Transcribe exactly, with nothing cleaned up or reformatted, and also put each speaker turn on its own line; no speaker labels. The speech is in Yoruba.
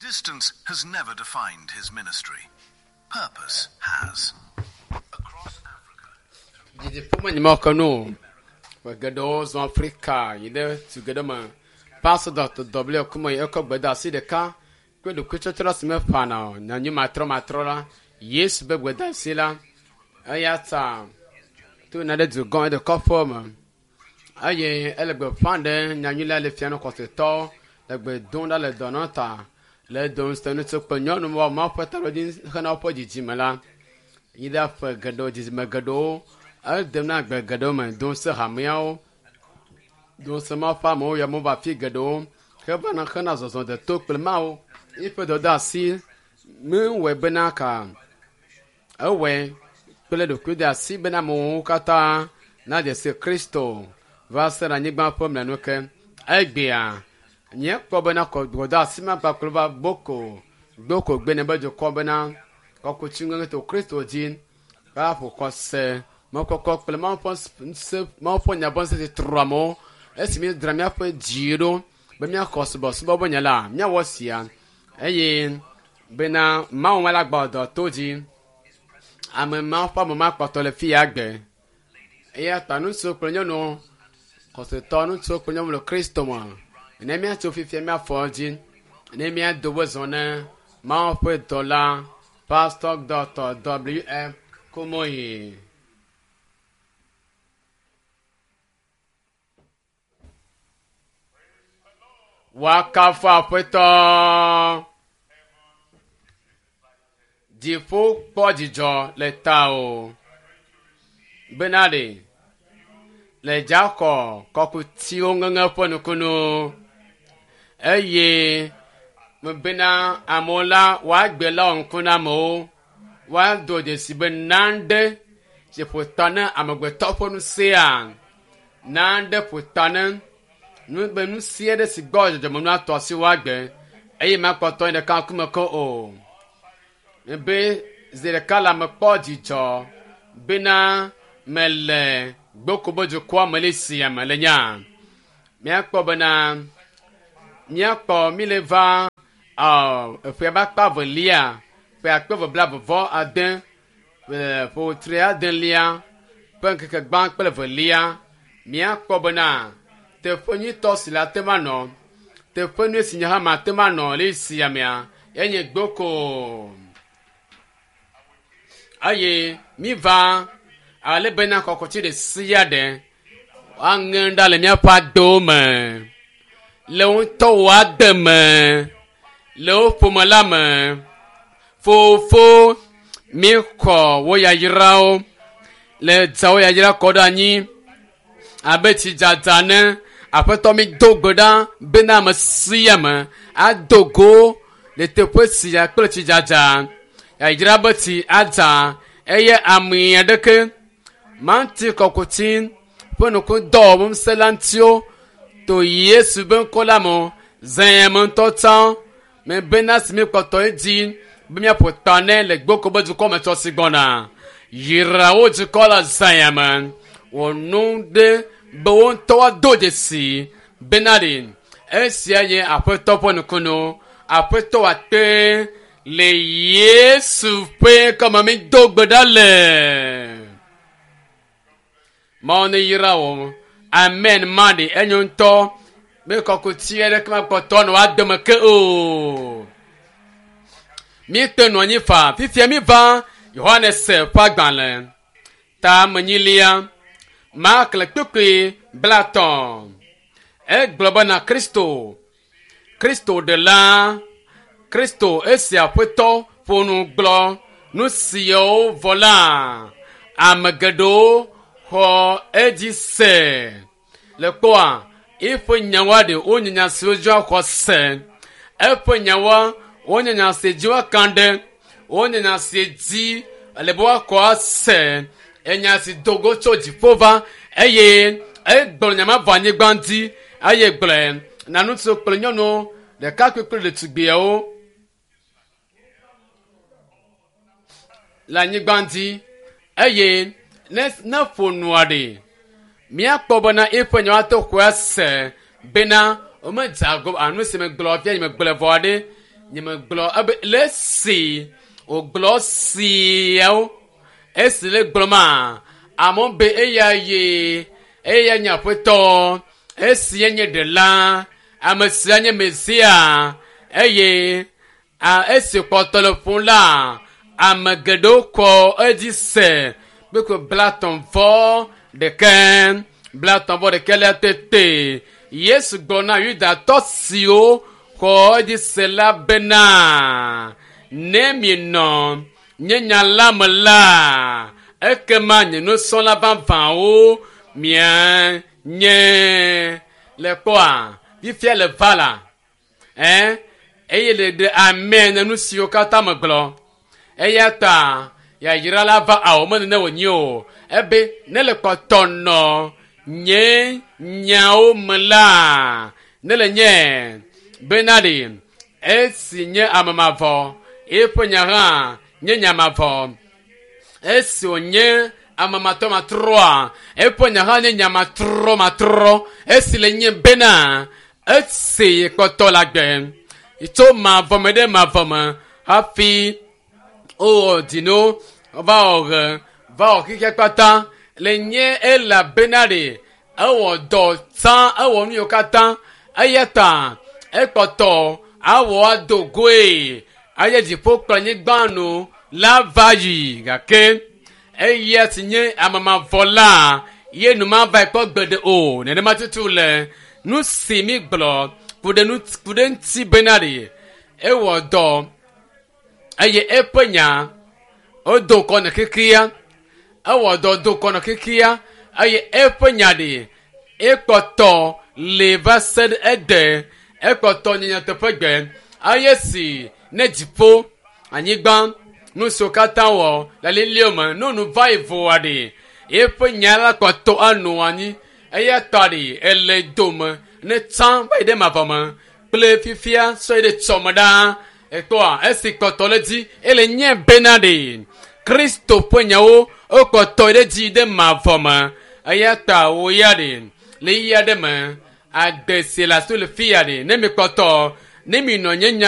Distance has never defined his ministry. Purpose has. Across Africa.
Did you put my mark on no? We're gados on Africa, you know, together, man. Pastor Doctor W. Kuma Yoko, but I see the car. Go to Kuchotras Mepana, Nanu Matro Matrola, yes, but with that silla. I had time to another to go in the coffee, man. I elebow founder, Nanula Lefiano Costator, like we don't let Donata. Let don't stand to Pagnon or Mapata, Hanopo Jimala. Either for Gado, Jizmagado, I'll them not be Gadoma, don't say Hamiao. Don't say Mafamo, Yamova Figado, Cabana Hanazos on the Tokpelmao, if the Dasi, Moon Webenaka. Away, Peledo Kuda Sibenamo Kata, Nadia Se Cristo, Vassar and Nigma Pomlanoke, Egbia. Nye kobena ko goda sima pa klova boko boko gbeneba jo kobena ko ko chingo to Kristo jin ka fo ko se mo ko ko pele mo pon se mo pon nya bon se tramo esimi dramia po jiro be mi akos bo so bo nyala nya wosia eyin bena ma won la gba do toji ame ma fa mo ma pato le fi agbe eya tanu so prenyo no ko se tanu so prenyo mo Kristo mo Nemia to fifty mia forging, Nemia doubles on a mouth with dollar, Pastor Doctor W M Kumoyi. Waka fa pweto Difo Podijo le tao Benade le Jako Kokuti Onganga Ponokuno. Eye mbena amola wa gbela onkuna mo wa do de sibe nande je potana amagbe topo nu sea nande potana nu be nu sie de sigoje de mo nu atosi wa gbe eye ma poto de kan kuma ko o ebe zere kala me podijo bena mele gbokobojo kwa Malaysia malenya me akpo bana Nyakpo mileva ah fe ba pa volia fe akpo bla vo aden pour tria den lia punk ke gban pe volia nyakpo bana te foni to sila te mano te foni sinya ha ma te mano le siamia yenye gboko aye mi va ale bena kokochi de siade angenda le mia pa dome le to wa deme le pomalama fofo mi ko wo ya yirao le zawo ya yira ko dani abeti jatane apeto mi dogboda bena masiyama adogo le teposi ya klo ti jaja ya yira beti aja eye ami adeke manti kokotin ponuko do bum selantio to Yesu ben kolamo zayem totan me benas mi koto edin be mi apotane le gboko bodu ko meto sigbona yirawo ji kola zayem onunde bo won to do de si benadin esiaye apotopo nukuno apoto ate le Yesu pe kama mi dogbodale mone yirawo Amen mandi enyon to me kokutie de kama poto no adem ke o mi tenu nyi fa fifia mi va Yohanes pagbanle ta manyilia Mark le tukui blaton e globana Kristo Kristo de la Kristo esia poto fonu glo nu sio vola amagado ho edise le kwa ifo nyawa de onyanya sojo akose efo nyawa onyanya sejiwa kande onyanya seji alebo akose enya si dogo choji fova eye e gboro nyama vanye gbandi aye gboro nanu so plonyo no de ka kwekwe le tugbe o la nyi gbandi eye na fonuade mi akpobona ifenyo ato kwese bena o me jago anu se me globia me glevode nyeme gblɔ ebe le si o gblɔ siawo esi le gblɔ ma amewo be eya ye eya nye aƒetɔ esi nye ɖela ame sia nye mesia eye a esi kpɔtɔ le ƒo la ame geɖewo kɔ edzi se beko blatɔnvɔ ɖeke blatɔnvɔ ɖeke le tete yesu gblɔ na yudatɔ siwo kɔ edzi se la bena ne mienɔ nye nya la me la ekema nye nusrɔ̃la vavãwo mia nye le kpɔa fifia le va la eh eye le de amen nu siwo katã me gblɔ eya ta yayra la va awo me ne wonyi o ebe ne le kpɔtɔ nɔ nye nyawo me la ne le nye bena ɖe esi nye amemavɔ eƒe nya hã nye nyamavɔ esi wonye amamatɔ matrɔa eƒe nya hã nye nyamatrɔ matrɔ esi le nye bena esi kpɔtɔ la gbe tso mavɔ me ɖe mavɔ me hafi o dino va ɔɣe va ɔ kike kpata le nye elabena ɖe ewɔ dɔ tsã ewɔ nu yiwo katã eya ta ekpɔtɔ awɔ adogoe aye dziƒo kple anyigba nu la va yi gake eya si nye amemavɔ la ye nu ma va kpɔ gbeɖe o nenema tutu le nu si mi gblɔ ku ɖe nu ku ɖe ŋuti bena ɖe ewɔ dɔ eye eƒe nya wodo kɔ ne kekea ewɔ dɔ do kɔ ne kekea eye eƒe nya ɖe ekpɔtɔ le va se ɖe ede ekpɔtɔ nye nyateƒe gbe eye si ne dziƒo anyigba nu siwo katã wɔ le lilio me nu nu va yi voa ɖe eƒe nya la kpɔtɔ anɔ anyi eya ta ɖe ele dome ne tsã va yi ɖe mavɔ me kple fifia sɔ yi ɖe tsɔ me ɖaa ekpɔa esi kpɔtɔ le dzi ele nye bena ɖe kristo ƒe nyawo wokpɔtɔ ɖe dzi ɖe mavɔ me eya ta wo ya ɖe le ya ɖe me ade si le asu le fi ya ɖe ne mi kpɔtɔ ne mi nɔ nye nya